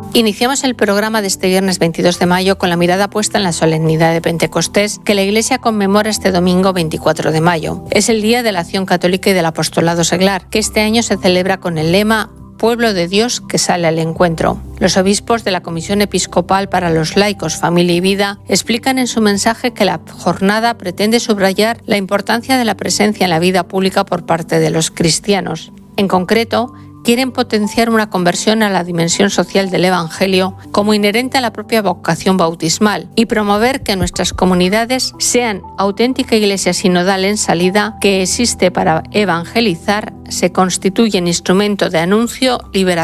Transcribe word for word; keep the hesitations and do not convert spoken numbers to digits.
Iniciamos el programa de este viernes veintidós de mayo con la mirada puesta en la solemnidad de Pentecostés que la Iglesia conmemora este domingo veinticuatro de mayo. Es el Día de la Acción Católica y del Apostolado Seglar, que este año se celebra con el lema Pueblo de Dios que sale al encuentro. Los obispos de la Comisión Episcopal para los Laicos, Familia y Vida explican en su mensaje que la jornada pretende subrayar la importancia de la presencia en la vida pública por parte de los cristianos. En concreto, quieren potenciar una conversión a la dimensión social del Evangelio como inherente a la propia vocación bautismal y promover que nuestras comunidades sean auténtica iglesia sinodal en salida que existe para evangelizar, se constituye en instrumento de anuncio, liberación